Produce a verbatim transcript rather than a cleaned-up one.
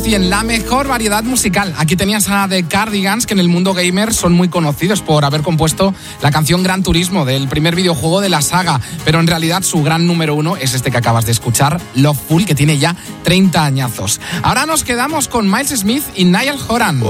cien, la mejor variedad musical. Aquí tenías a The Cardigans, que en el mundo gamer son muy conocidos por haber compuesto la canción Gran Turismo del primer videojuego de la saga, pero en realidad su gran número uno es este que acabas de escuchar, Loveful, que tiene ya treinta añazos. Ahora nos quedamos con Miles Smith y Niall Horan.